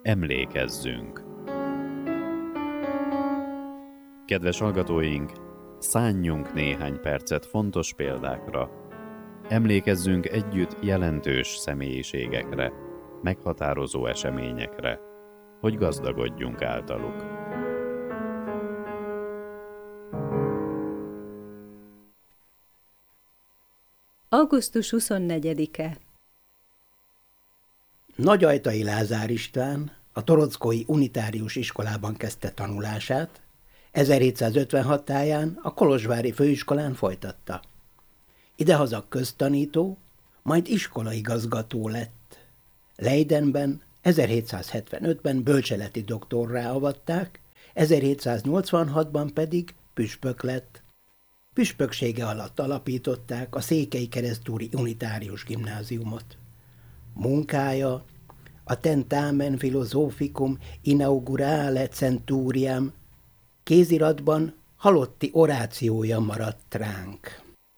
Emlékezzünk! Kedves hallgatóink, szánjunk néhány percet fontos példákra. Emlékezzünk együtt jelentős személyiségekre, meghatározó eseményekre, hogy gazdagodjunk általuk. Augusztus 24-e. Nagyajtai Lázár István a Torockói Unitárius Iskolában kezdte tanulását, 1756 táján a kolozsvári főiskolán folytatta. Idehaza köztanító, majd iskolaigazgató lett. Leidenben 1775-ben bölcseleti doktorrá avatták, 1786-ban pedig püspök lett. Püspöksége alatt alapították a Székely Keresztúri Unitárius Gimnáziumot. Munkája a Tentamen Philosophicum Inaugurale Centuriam kéziratban halotti orációja maradt ránk.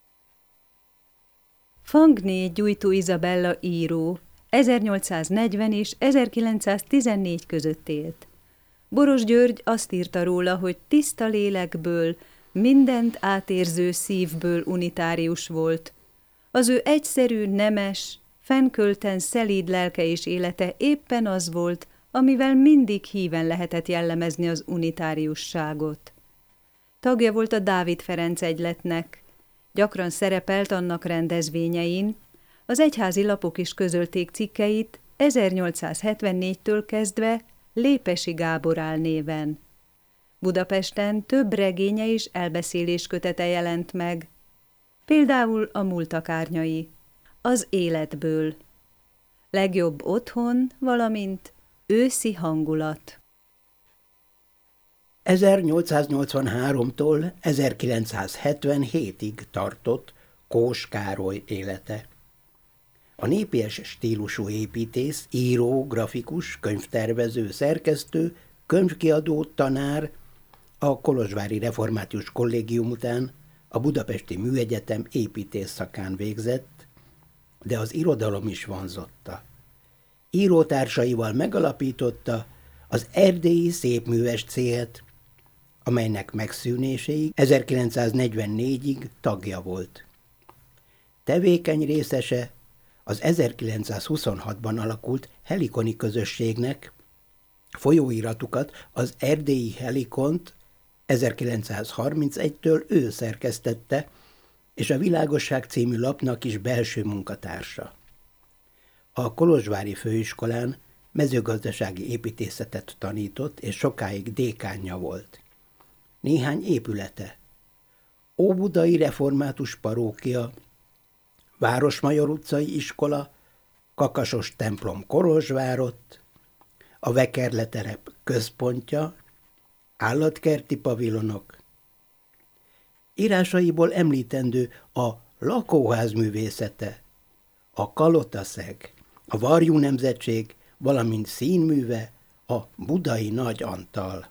Fangné Gyújtó Izabella író 1840 és 1914 között élt. Boros György azt írta róla, hogy tiszta lélekből, mindent átérző szívből unitárius volt. Az ő egyszerű, nemes, fennkölten szelíd lelke és élete éppen az volt, amivel mindig híven lehetett jellemezni az unitáriusságot. Tagja volt a Dávid Ferenc egyletnek, gyakran szerepelt annak rendezvényein, az egyházi lapok is közölték cikkeit 1874-től kezdve Lépesi Gábor álnéven. Budapesten több regénye és elbeszéléskötete jelent meg, például a Múltak árnyai, Az életből, Legjobb otthon, valamint Őszi hangulat. 1883-tól 1977-ig tartott Kós Károly élete. A népies stílusú építész, író, grafikus, könyvtervező, szerkesztő, könyvkiadó, tanár, a Kolozsvári Református Kollégium után a Budapesti Műegyetem építész szakán végzett, de az irodalom is vonzotta. Írótársaival megalapította az Erdélyi Szépműves Céhet, amelynek megszűnéséig 1944-ig tagja volt. Tevékeny részese az 1926-ban alakult Helikoni közösségnek, folyóiratukat, az Erdélyi Helikont 1931-től ő szerkesztette, és a Világosság című lapnak is belső munkatársa. A kolozsvári főiskolán mezőgazdasági építészetet tanított, és sokáig dékánja volt. Néhány épülete: Óbudai Református Parókia, Városmajor utcai iskola, Kakasos templom Kolozsvárott, a Vekerle terep központja, állatkerti pavilonok. Írásaiból említendő a lakóház művészete, a Kalotaszeg, a Varjú nemzetség, valamint színműve, a Budai Nagy Antal.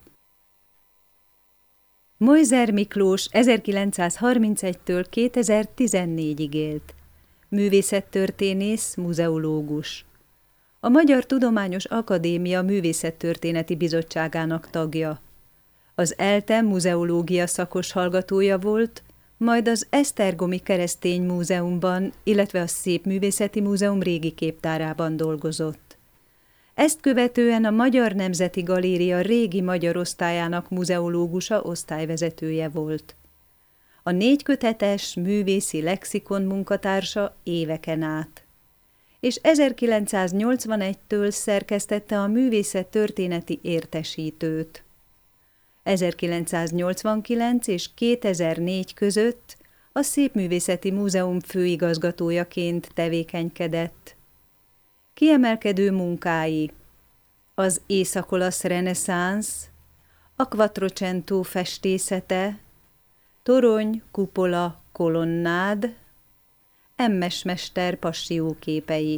Mojzer Miklós 1931-től 2014-ig élt. Művészettörténész, muzeológus. A Magyar Tudományos Akadémia Művészettörténeti Bizottságának tagja. Az ELTE muzeológia szakos hallgatója volt, majd az Esztergomi Keresztény Múzeumban, illetve a Szépművészeti Múzeum régi képtárában dolgozott. Ezt követően a Magyar Nemzeti Galéria régi magyar osztályának muzeológusa, osztályvezetője volt. A 4 kötetes művészi lexikon munkatársa éveken át, és 1981-től szerkesztette a művészettörténeti értesítőt. 1989 és 2004 között a Szépművészeti Múzeum főigazgatójaként tevékenykedett. Kiemelkedő munkái: az észak-olasz reneszánsz, a Quattrocento festészete, torony, kupola, kolonnád, Emmes mester passióképei.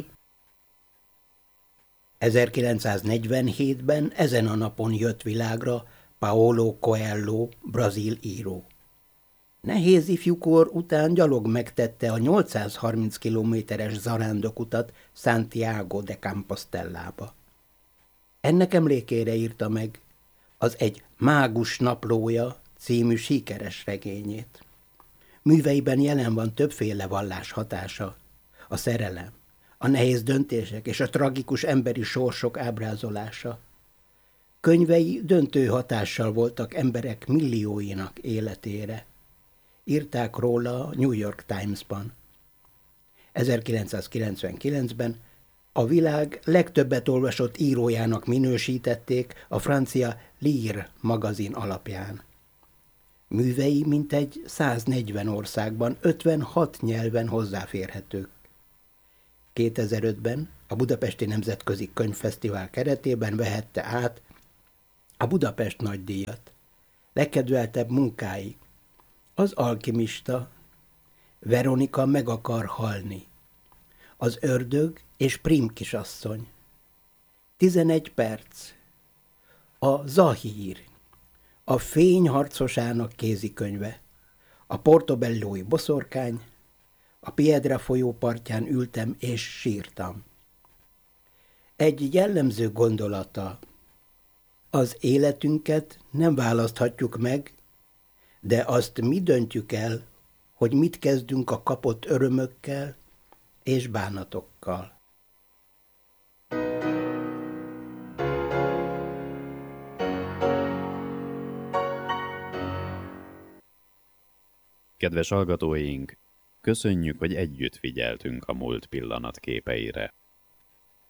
1947-ben ezen a napon jött világra Paulo Coelho, brazil író. Nehéz ifjúkor után gyalog megtette a 830 kilométeres zarándokutat Santiago de Compostelába. Ennek emlékére írta meg az Egy mágus naplója című sikeres regényét. Műveiben jelen van többféle vallás hatása, a szerelem, a nehéz döntések és a tragikus emberi sorsok ábrázolása. Könyvei döntő hatással voltak emberek millióinak életére. Írták róla a New York Times-ban. 1999-ben a világ legtöbbet olvasott írójának minősítették a francia Lire magazin alapján. Művei mintegy 140 országban, 56 nyelven hozzáférhetők. 2005-ben a Budapesti Nemzetközi Könyvfesztivál keretében vehette át a Budapest nagydíjat. Legkedveltebb munkái: Az alkimista, Veronika meg akar halni, Az ördög és Prim kisasszony, 11 perc, a Zahír, a fény harcosának kézikönyve, a portobellói boszorkány, a Piedra folyó partján ültem és sírtam. Egy jellemző gondolata: az életünket nem választhatjuk meg, de azt mi döntjük el, hogy mit kezdünk a kapott örömökkel és bánatokkal. Kedves hallgatóink, köszönjük, hogy együtt figyeltünk a múlt pillanatképeire.